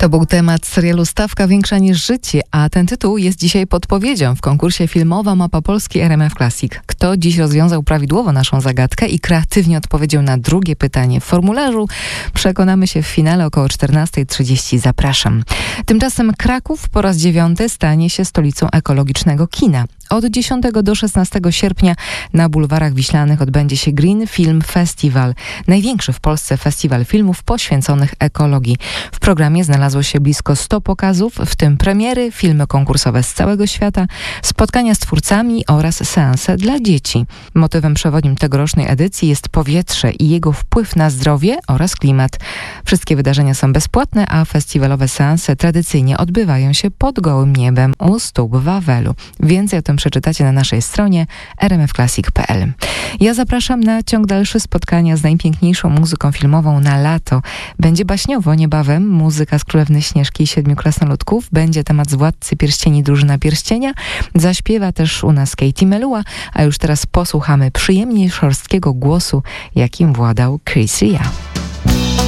To był temat serialu Stawka większa niż życie, a ten tytuł jest dzisiaj podpowiedzią w konkursie Filmowa Mapa Polski RMF Classic. Kto dziś rozwiązał prawidłowo naszą zagadkę i kreatywnie odpowiedział na drugie pytanie w formularzu, przekonamy się w finale około 14:30. Zapraszam. Tymczasem Kraków po raz 9 stanie się stolicą ekologicznego kina. Od 10 do 16 sierpnia na bulwarach wiślanych odbędzie się Green Film Festival, największy w Polsce festiwal filmów poświęconych ekologii. W programie znalazło się blisko 100 pokazów, w tym premiery, filmy konkursowe z całego świata, spotkania z twórcami oraz seanse dla dzieci. Motywem przewodnim tegorocznej edycji jest powietrze i jego wpływ na zdrowie oraz klimat. Wszystkie wydarzenia są bezpłatne, a festiwalowe seanse tradycyjnie odbywają się pod gołym niebem u stóp Wawelu. Więcej o tym przeczytacie na naszej stronie rmfclassic.pl. Ja zapraszam na ciąg dalszy spotkania z najpiękniejszą muzyką filmową na lato. Będzie baśniowo niebawem, muzyka z Królewny Śnieżki i Siedmiu Krasnoludków, będzie temat z Władcy Pierścieni, Drużyna Pierścienia, zaśpiewa też u nas Katie Melua, a już teraz posłuchamy przyjemnie szorstkiego głosu, jakim władał Chris Ria.